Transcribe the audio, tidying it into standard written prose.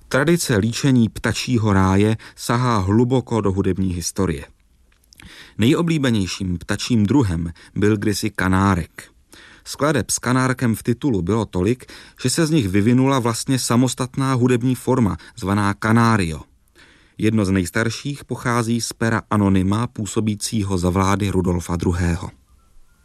Tradice líčení ptačího ráje sahá hluboko do hudební historie. Nejoblíbenějším ptačím druhem byl kdysi kanárek. Skladeb s kanárkem v titulu bylo tolik, že se z nich vyvinula vlastně samostatná hudební forma, zvaná canario. Jedno z nejstarších pochází z pera anonyma působícího za vlády Rudolfa II.